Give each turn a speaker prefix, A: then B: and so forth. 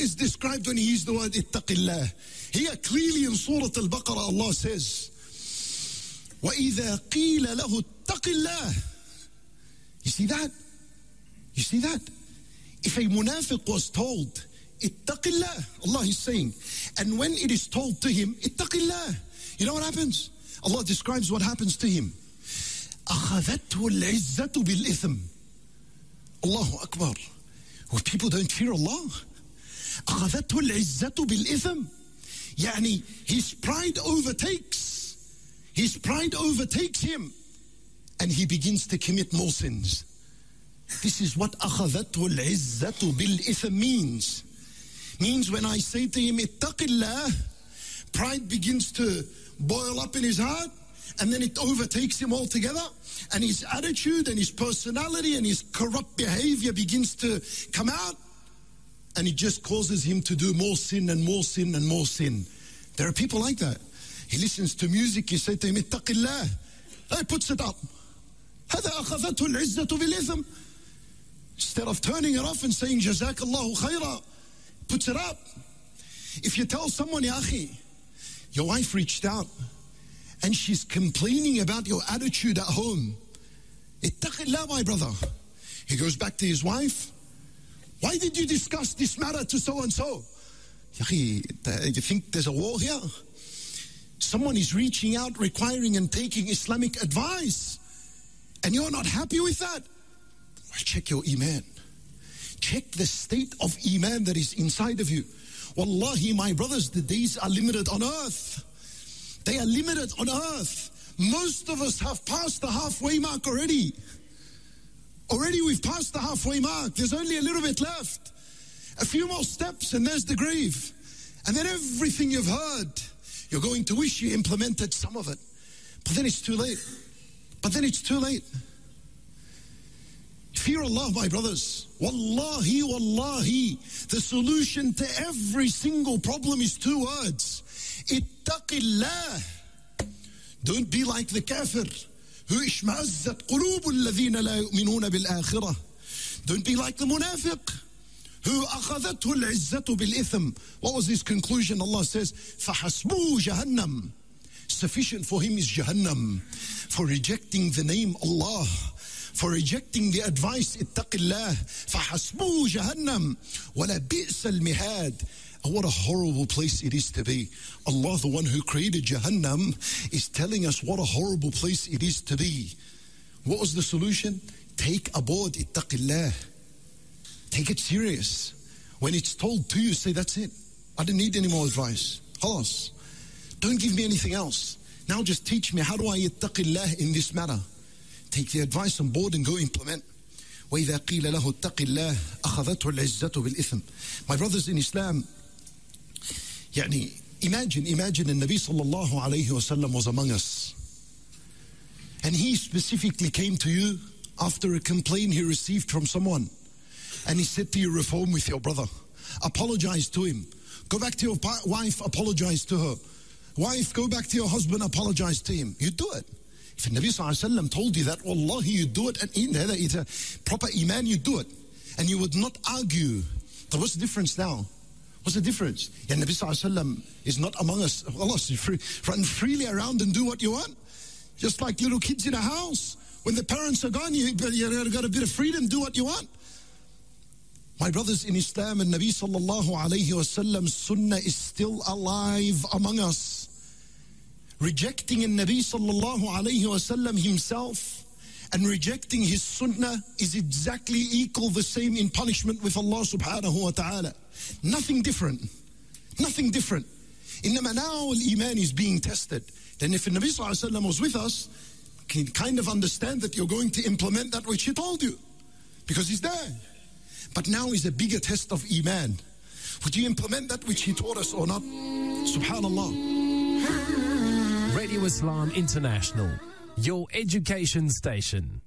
A: is described when he used the word ittaqillah. Here clearly in Surah Al-Baqarah, Allah says, وَإِذَا قِيلَ لَهُ اتَّقِ اللَّهِ. You see that? You see that? If a munafiq was told, ittaqillah, Allah is saying, and when it is told to him, ittaqillah, you know what happens? Allah describes what happens to him. أَخَذَتْهُ الْعِزَّةُ بِالْإِثْمِ. Allahu Akbar. Well, people don't fear Allah. أَخَذَتْهُ الْعِزَّةُ بِالْإِثْمِ. Yani, his pride overtakes. His pride overtakes him. And he begins to commit more sins. This is what أَخَذَتْهُ الْعِزَّةُ بِالْإِثْمِ means. Means when I say to him, ittaqillah, pride begins to boil up in his heart, and then it overtakes him altogether, and his attitude and his personality and his corrupt behavior begins to come out, and it just causes him to do more sin and more sin and more sin. There are people like that. He listens to music, you say to him, ittaqillah, he puts it up. هذا أخذته العزة بالإثم. Instead of turning it off and saying, Jazakallahu khaira, puts it up. If you tell someone, Ya akhi, your wife reached out and she's complaining about your attitude at home, ittaqillah, my brother. He goes back to his wife. Why did you discuss this matter to so-and-so? Ya akhi, you think there's a war here? Someone is reaching out, requiring and taking Islamic advice, and you're not happy with that? Check your iman. Check the state of iman that is inside of you. Wallahi, my brothers, the days are limited on earth. They are limited on earth. Most of us have passed the halfway mark already. Already we've passed the halfway mark. There's only a little bit left. A few more steps and there's the grave. And then everything you've heard, you're going to wish you implemented some of it. But then it's too late. But then it's too late. Fear Allah, my brothers. Wallahi, wallahi. The solution to every single problem is two words. Ittaqillah. Don't be like the kafir. Who ishma'azzat qulubu alladhina la yu'minuna bil akhirah. Don't be like the munafiq. Who akhadathu al-izzatu bil itham. What was his conclusion? Allah says, فَحَسْبُهُ جَهَنَّمْ. Sufficient for him is Jahannam. For rejecting the name Allah. For rejecting the advice, ittaqillah, فَحَسْبُهُ جَهَنَّمْ وَلَا بِئْسَ الْمِهَادِ. What a horrible place it is to be. Allah, the one who created Jahannam, is telling us what a horrible place it is to be. What was the solution? Take aboard ittaqillah. Take it serious. When it's told to you, say, that's it. I don't need any more advice. Khalas. Don't give me anything else. Now just teach me, how do I ittaqillah in this matter? Take the advice on board and go implement. وَإِذَا قِيلَ لَهُ اتَّقِ اللَّهِ أَخَذَتْهُ الْعِزَّةُ بِالْإِثْمِ. My brothers in Islam, imagine the Nabi sallallahu alayhi wa sallam was among us. And he specifically came to you after a complaint he received from someone. And he said to you, reform with your brother. Apologize to him. Go back to your wife, apologize to her. Wife, go back to your husband, apologize to him. You do it. If the Nabi sallallahu alayhi wa sallam told you that, wallahi, you do it, and it's a proper iman, you do it. And you would not argue. But what's the difference now? What's the difference? Yeah, Nabi sallallahu alayhi wa sallam is not among us. Allah, run freely around and do what you want. Just like little kids in a house. When the parents are gone, you've got a bit of freedom, do what you want. My brothers in Islam, and Nabi sallallahu alayhi wa sallam's sunnah is still alive among us. Rejecting in Nabi sallallahu alayhi wa sallam himself and rejecting his sunnah is exactly equal, the same in punishment with Allah subhanahu wa ta'ala. Nothing different. Nothing different. Innama now al-iman is being tested. Then if the Nabi sallallahu alayhi wa sallam was with us, can kind of understand that you're going to implement that which he told you. Because he's there. But now is a bigger test of iman. Would you implement that which he taught us or not? Subhanallah.
B: Radio Islam International, your education station.